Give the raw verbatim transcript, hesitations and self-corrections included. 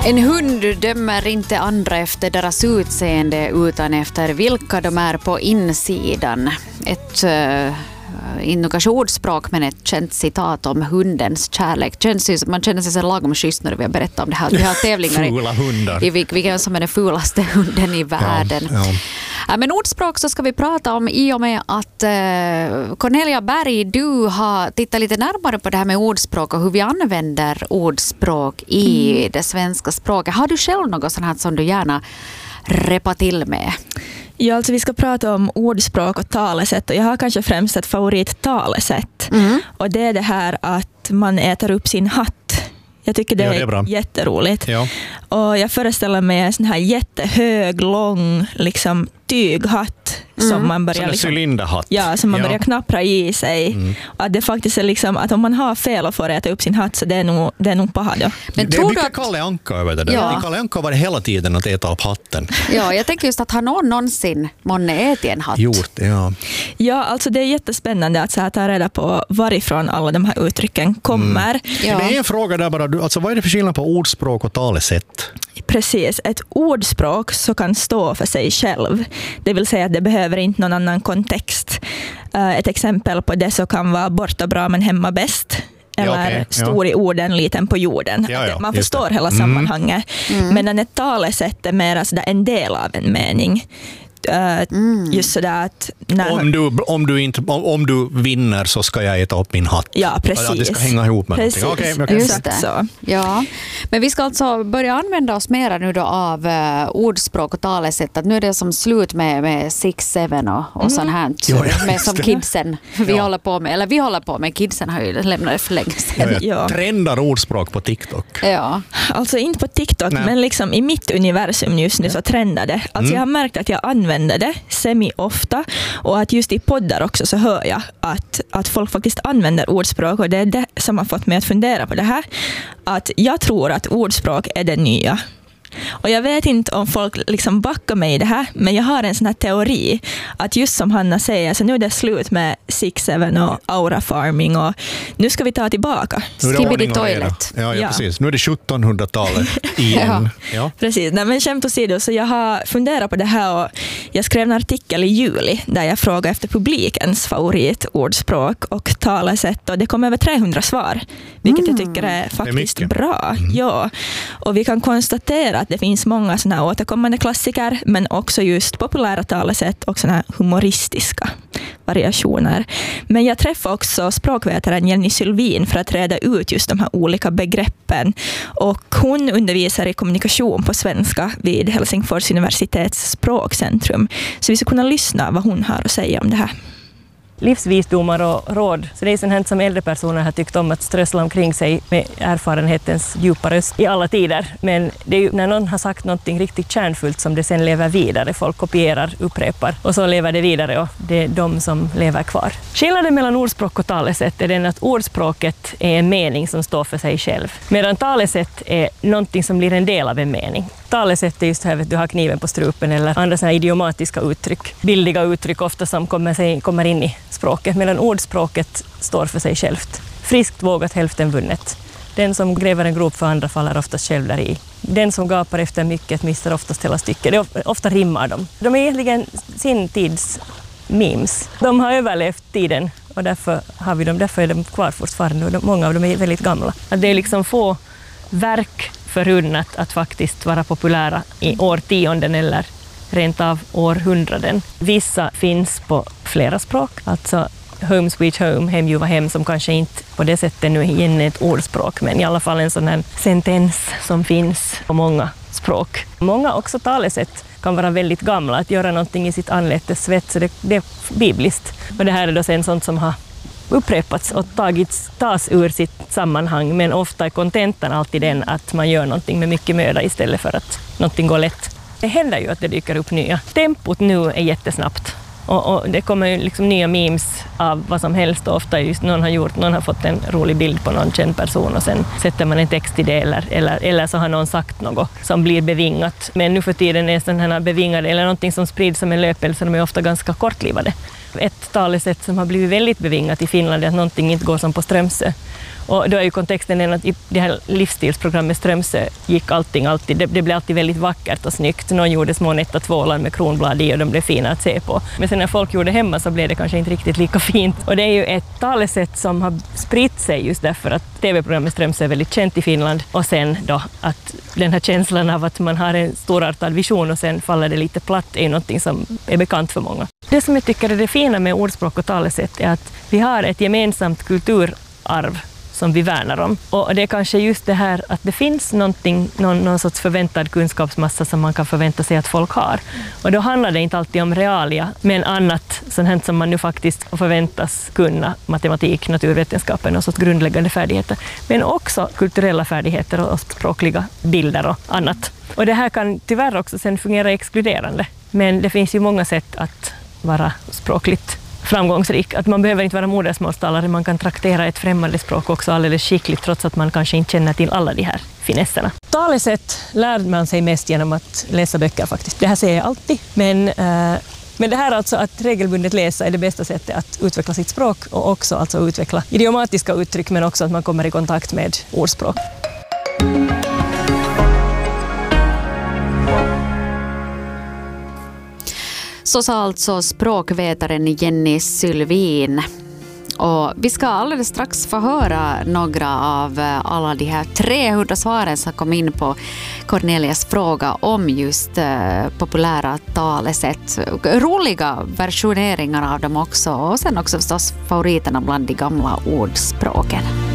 En hund dömer inte andra efter deras utseende utan efter vilka de är på insidan. Ett uh, inte kanske ordspråk men ett känt citat om hundens kärlek. Känns, man känner sig så lagom schysst när vi har berättat om det här. Vi har tävlingar Fula hundar. i, i vilken som är den fulaste hunden i världen. Ja, ja. Ja, men ordspråk så ska vi prata om i och med att uh, Cornelia Berg, du har tittat lite närmare på det här med ordspråk och hur vi använder ordspråk i mm. det svenska språket. Har du själv något sånt här som du gärna repar till med? Ja, alltså vi ska prata om ordspråk och talesätt och jag har kanske främst ett favorittalesätt. Mm. Och det är det här att man äter upp sin hatt. Jag tycker det, ja, det är, är jätteroligt. Ja. Och jag föreställer mig en sån här jättehög, lång liksom tyghatt mm. som man börjar som en liksom, cylinderhatt. Ja, som man ja. börjar knappra i sig. Mm. Att det faktiskt är liksom att om man har fel och får äta upp sin hatt så det är nog, det är nog paha då. Men det är mycket att... Kalle Anka över det där. Ja. Kalle Anka var det hela tiden att äta upp hatten. Ja, jag tänker just att har någon någonsin månne ätit en hatt? Gjort det, ja. Ja, alltså det är jättespännande att så här ta reda på varifrån alla de här uttrycken kommer. Mm. Ja. Det är en fråga där bara, alltså vad är det för skillnad på ordspråk och talesätt? Precis, ett ordspråk så kan stå för sig själv. Det vill säga att det behöver inte någon annan kontext. Ett exempel på det så kan vara borta bra men hemma bäst. Eller ja, okay. stor ja. i orden, liten på jorden. Ja, ja, man förstår det. hela Mm. sammanhanget. Mm. Medan ett talesätt är mer sådär en del av en mening. Uh, mm. Just sådär att när om, du, om, du inte, om, om du vinner så ska jag äta upp min hatt. Ja, precis. Att det ska hänga ihop med precis. någonting. Okay, okay. Just det. Så. Ja. Men vi ska alltså börja använda oss mer nu då av uh, ordspråk och talesätt. Att nu är det som slut med, med six seven och, och mm. sånt här. Jo, ja, med som det. kidsen vi ja. håller på med. Eller vi håller på med. Kidsen har ju lämnat det för länge sedan. Ja, ja. Trendar ordspråk på TikTok. Ja. Alltså inte på TikTok, Nej. men liksom i mitt universum just nu ja. så trendar det. Alltså mm. jag har märkt att jag använder det semi-ofta och att just i poddar också så hör jag att, att folk faktiskt använder ordspråk och det är det som har fått mig att fundera på det här. Att jag tror att ordspråk är det nya. Och jag vet inte om folk liksom backar mig i det här, men jag har en sån här teori att just som Hanna säger, så nu är det slut med six seven och aura farming och nu ska vi ta tillbaka. Skibidi toilet. Ja, ja, ja, precis. Nu är det sjuttonhundratalet igen. ja. Ja. Precis. Nej, men skämt åsido, så jag har funderat på det här och jag skrev en artikel i juli där jag frågade efter publikens favoritordspråk och talesätt och det kom över trehundra svar, vilket mm. jag tycker är faktiskt är bra. Mm. Ja. Och vi kan konstatera att det finns många såna här återkommande klassiker men också just populära talesätt och såna här humoristiska variationer. Men jag träffade också språkvetaren Jenny Sylvin för att reda ut just de här olika begreppen och hon undervisar i kommunikation på svenska vid Helsingfors universitets språkcentrum. Så vi ska kunna lyssna vad hon har att säga om det här. Livsvisdomar och råd. Så det är sånt här som äldre personer har tyckt om att strössla omkring sig med erfarenhetens djupa röst i alla tider. Men det är ju när någon har sagt någonting riktigt kärnfullt som det sen lever vidare. Folk kopierar, upprepar och så lever det vidare och det är de som lever kvar. Skillnaden mellan ordspråk och talesätt är den att ordspråket är en mening som står för sig själv. Medan talesätt är någonting som blir en del av en mening. Talesätt är just här att du har kniven på strupen eller andra såna här idiomatiska uttryck. Bildiga uttryck ofta som kommer, sig, kommer in i språket, medan ordspråket står för sig självt. Friskt vågat hälften vunnet. Den som gräver en grop för andra faller oftast själv där i. Den som gapar efter mycket missar oftast hela stycket. Det är ofta rimmar de. De är egentligen sin tids memes. De har överlevt tiden och därför har vi dem. Därför är de kvar fortfarande och många av dem är väldigt gamla. Att det är liksom få verk förunnat att faktiskt vara populära i årtionden eller rent av århundraden. Vissa finns på flera språk, alltså Home Sweet Home, hem ju var hem, som kanske inte på det sättet nu igen är ett ordspråk, men i alla fall en sån här sentens som finns på många språk. Många också talesätt kan vara väldigt gamla, att göra någonting i sitt anletes svett, så det, det är bibliskt. Och det här är då sen sånt som har upprepats och tagits, tas ur sitt sammanhang, men ofta är kontentan alltid den att man gör någonting med mycket möda istället för att någonting går lätt. Det händer ju att det dyker upp nya. Tempot nu är jättesnabbt. Och, och det kommer ju liksom nya memes av vad som helst och ofta just någon har gjort, någon har fått en rolig bild på någon känd person och sen sätter man en text i det eller, eller, eller så har någon sagt något som blir bevingat. Men nu för tiden är sådana här bevingade eller någonting som sprids som en löpelse, de är ofta ganska kortlivade. Ett talesätt som har blivit väldigt bevingat i Finland är att någonting inte går som på Strömsö. Och då är ju kontexten den att i det här livsstilsprogrammet Strömsö gick allting alltid, det, det blev alltid väldigt vackert och snyggt. Någon gjorde små nätta tvålar med kronblad i och de blev fina att se på. Men sen när folk gjorde hemma så blev det kanske inte riktigt lika fint. Och det är ju ett talesätt som har spritt sig just därför att tv-programmet Strömsö är väldigt känt i Finland. Och sen då att den här känslan av att man har en storartad vision och sen faller det lite platt är någonting som är bekant för många. Det som jag tycker är det fina med ordspråk och talesätt är att vi har ett gemensamt kulturarv som vi värnar om. Och det är kanske just det här att det finns någonting, någon, någon sorts förväntad kunskapsmassa som man kan förvänta sig att folk har. Och då handlar det inte alltid om realia, men annat sånt här som man nu faktiskt förväntas kunna, matematik, naturvetenskapen och sorts grundläggande färdigheter. Men också kulturella färdigheter och språkliga bilder och annat. Och det här kan tyvärr också sen fungera exkluderande. Men det finns ju många sätt att vara språkligt framgångsrik. Att man behöver inte vara modersmålstalare, man kan traktera ett främmande språk också alldeles skickligt trots att man kanske inte känner till alla de här finesserna. Talesätt lär man sig mest genom att läsa böcker faktiskt. Det här säger jag alltid, men, äh, men det här alltså att regelbundet läsa är det bästa sättet att utveckla sitt språk och också alltså utveckla idiomatiska uttryck men också att man kommer i kontakt med ordspråk. Så sa alltså språkvetaren Jenny Sylvin. Och vi ska alldeles strax få höra några av alla de här trehundra svaren som kom in på Cornelias fråga om just eh, populära talesätt. Roliga versioneringar av dem också och sen också förstås favoriterna bland de gamla ordspråken.